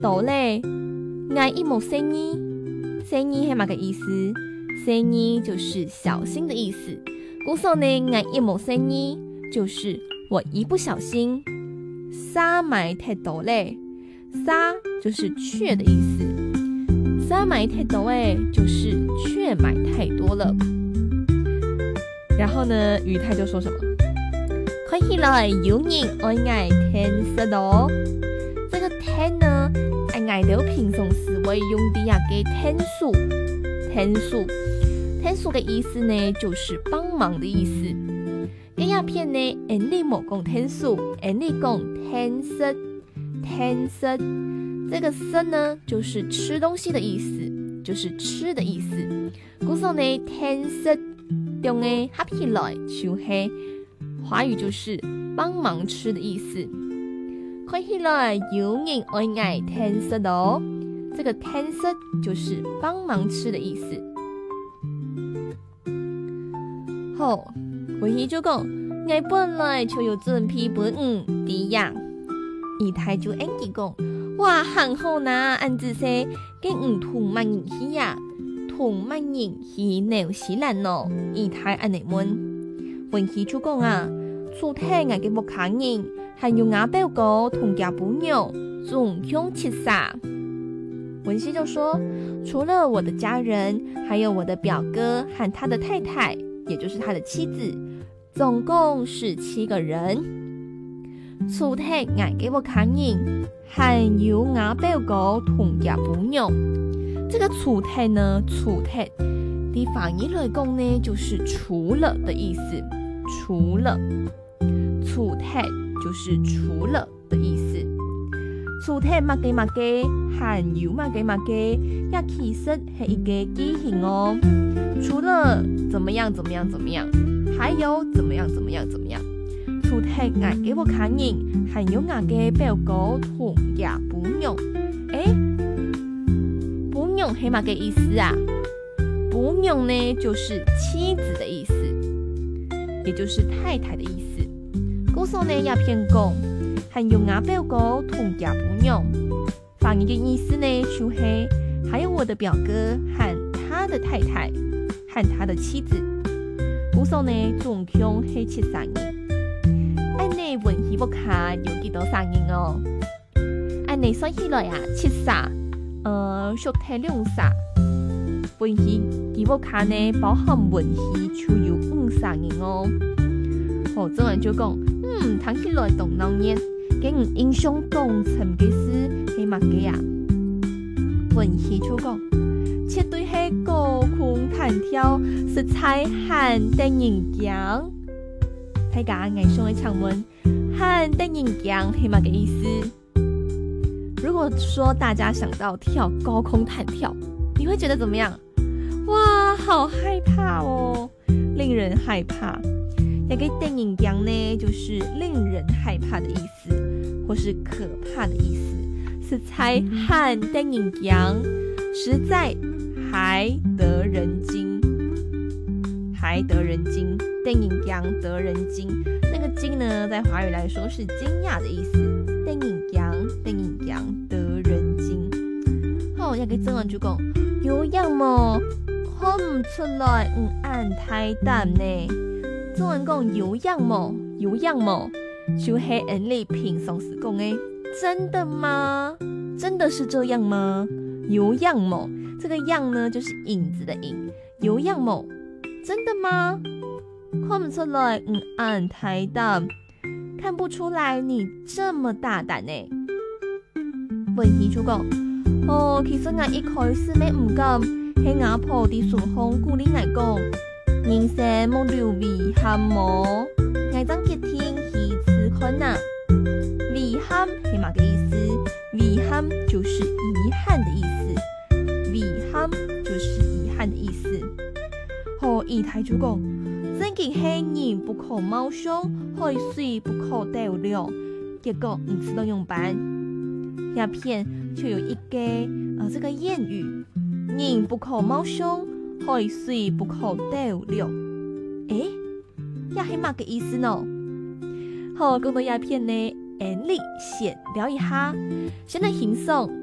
到嘞，爱一某生意，生意是嘛个意思？生意就是小心的意思。故说呢，爱一某生意就是我一不小心，沙买太多嘞，沙就是却的意思，沙买太多哎，就是却买太多了。然后呢，语态就说什么？看起来有人爱天色咯。这个天呢，爱到平常时会用的呀个天数，天数的意思呢，就是帮忙的意思。这样片呢，你莫讲天数，你讲天色，这个色呢，就是吃东西的意思，就是吃的意思。故说呢，天色中的合起来就是华语就是帮忙吃的意思。看起来有人爱天色咯，这个天色就是帮忙吃的意思。好，回去就讲，我本来就有准备本的呀。一台就演技讲，哇，很好呐，按子说，跟同万人去呀，同万人去纽西兰咯。一台按你问，回去就讲啊，昨天我嘅木卡人，还有我表哥同家朋友，总共7杀。文熙就说，除了我的家人，还有我的表哥和他的太太，也就是他的妻子，总共是7个人。昨天我嘅木卡人，还有我表哥同家朋友。这个昨天呢，昨天的翻译来讲呢，就是除了的意思，除了。除太就是除了的意思，除太乜嘅乜嘅，還有乜嘅乜嘅，也其實係一個機型哦。除了怎麼樣怎麼樣怎麼樣，還有怎麼樣怎麼樣怎麼樣。除太我嘅屋企人，還有我嘅表哥同家朋友。朋友係乜嘅意思啊？朋友呢，就是妻子的意思，也就是太太的意思。故事呢也偏講，還有我表哥同家朋友，翻譯的意思呢就是還有我的表哥和他的太太和他的妻子。故事呢總共係7殺人，按你文戲屋卡有幾多殺人哦？按你算起來啊，7殺，屬體2殺，文戲佢屋卡呢包含文戲就有5殺人哦。好，這人就講。談起來動腦熱，給人印象工程嘅事係乜嘅呀？文戲就講，絕對係高空彈跳，實在很得人驚。大家愛上嘅請問，很得人驚係乜嘅意思？如果說大家想到跳高空彈跳，你會覺得怎麼樣？哇，好害怕哦，令人害怕。那個得人驚呢，就是令人害怕的意思，或是可怕的意思。實在很得人驚，實在還得人驚，還得人驚，得人驚得人驚。那個驚呢，在華語來說是驚訝的意思。得人驚，得人驚，得人驚。好，那個正文就講，有樣麼看唔出來，按太淡呢。中文講有樣麼，有樣麼，就係人哋平常時講誒，真的嗎？真的是這樣嗎？有樣麼，這個樣呢，就是影子的影。有樣麼，真的嗎？看不出來，按太淡，看不出來你這麼大膽呢。文戲就講，其實我一開始咩唔敢，係我婆啲順風鼓勵我講。人生冇留遺憾麼？我真決定去試看吶。遺憾係乜嘅意思？遺憾就是遺憾的意思。遺憾就是遺憾的意思。好，一台就講，真嘅係人不可貌相，海水不可斗量。結果唔知道用辦。下片就有一個這個諺語，人不可貌相。海水不可斗量，也係乜嘅意思呢？好，講到鴉片呢，你閒聊一下，先來欣賞